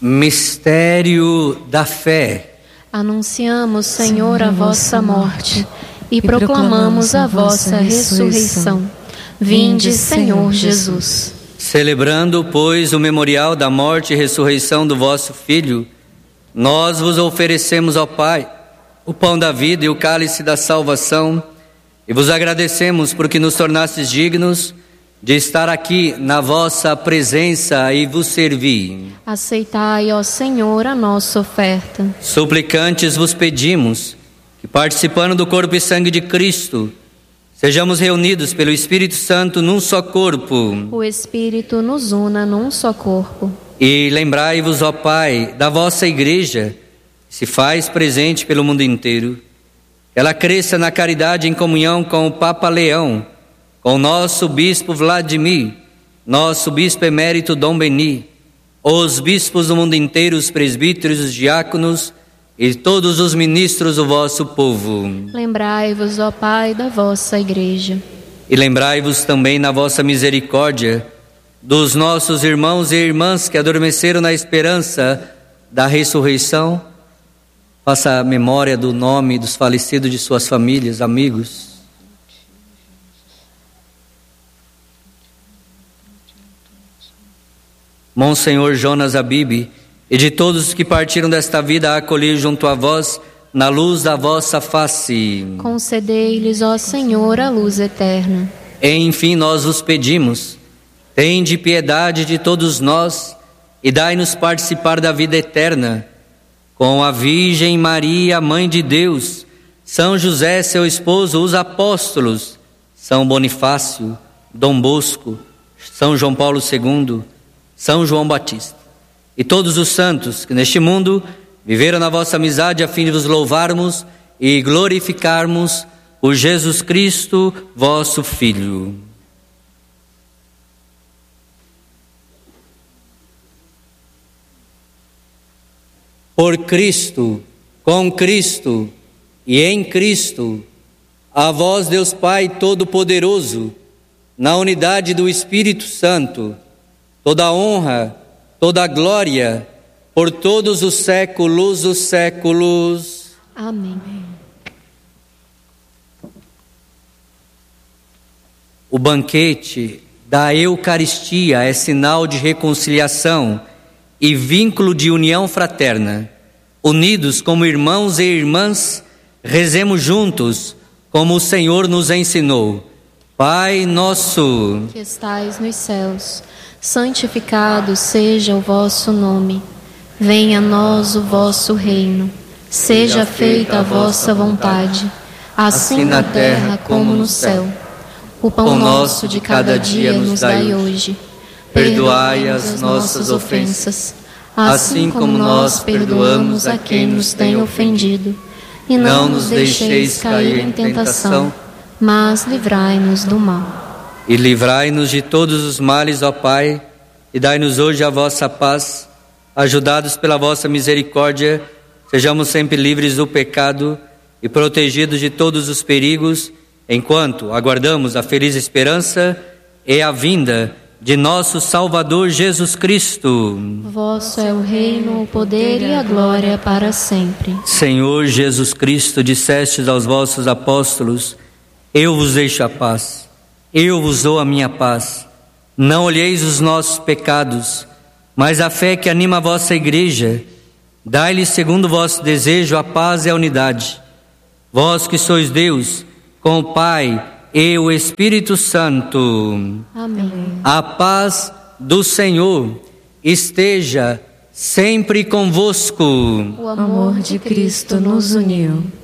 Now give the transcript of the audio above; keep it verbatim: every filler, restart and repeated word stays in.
Mistério da fé. Anunciamos, Senhor, a vossa morte e proclamamos a vossa ressurreição. Vinde, Senhor Jesus. Celebrando, pois, o memorial da morte e ressurreição do vosso Filho, nós vos oferecemos, ó Pai, o pão da vida e o cálice da salvação, e vos agradecemos porque nos tornastes dignos de estar aqui na vossa presença e vos servir. Aceitai, ó Senhor, a nossa oferta. Suplicantes vos pedimos que, participando do corpo e sangue de Cristo, sejamos reunidos pelo Espírito Santo num só corpo. O Espírito nos una num só corpo. E lembrai-vos, ó Pai, da vossa Igreja, que se faz presente pelo mundo inteiro. Ela cresça na caridade em comunhão com o Papa Leão, com o nosso Bispo Vladimir, nosso Bispo Emérito Dom Beni, os bispos do mundo inteiro, os presbíteros, os diáconos e todos os ministros do vosso povo. Lembrai-vos, ó Pai, da vossa Igreja. E lembrai-vos também, na vossa misericórdia, dos nossos irmãos e irmãs que adormeceram na esperança da ressurreição. Faça a memória do nome dos falecidos, de suas famílias, amigos. Monsenhor Jonas Abib, e de todos os que partiram desta vida a acolher junto a vós, na luz da vossa face. Concedei-lhes, ó Senhor, a luz eterna. E, enfim, nós vos pedimos, tende piedade de todos nós e dai-nos participar da vida eterna, com a Virgem Maria, Mãe de Deus, São José, seu esposo, os apóstolos, São Bonifácio, Dom Bosco, São João Paulo segundo, São João Batista, e todos os santos que neste mundo viveram na vossa amizade, a fim de vos louvarmos e glorificarmos por Jesus Cristo, vosso Filho. Por Cristo, com Cristo e em Cristo, a vós, Deus Pai Todo-Poderoso, na unidade do Espírito Santo, toda a honra, toda a glória, por todos os séculos dos séculos. Amém. O banquete da Eucaristia é sinal de reconciliação e vínculo de união fraterna. Unidos como irmãos e irmãs, rezemos juntos, como o Senhor nos ensinou. Pai nosso, que estais nos céus, santificado seja o vosso nome. Venha a nós o vosso reino. Seja feita a vossa vontade, assim na terra como no céu. O pão nosso de cada dia nos dai hoje. Perdoai as nossas ofensas, assim como nós perdoamos a quem nos tem ofendido. E não nos deixeis cair em tentação, mas livrai-nos do mal. E livrai-nos de todos os males, ó Pai, e dai-nos hoje a vossa paz. Ajudados pela vossa misericórdia, sejamos sempre livres do pecado e protegidos de todos os perigos, enquanto aguardamos a feliz esperança e a vinda de nosso Salvador Jesus Cristo. Vosso é o reino, o poder e a glória para sempre. Senhor Jesus Cristo, dissestes aos vossos apóstolos: eu vos deixo a paz, eu vos dou a minha paz. Não olheis os nossos pecados, mas a fé que anima a vossa Igreja. Dai-lhe, segundo o vosso desejo, a paz e a unidade. Vós que sois Deus, com o Pai e o Espírito Santo. Amém. A paz do Senhor esteja sempre convosco. O amor de Cristo nos uniu.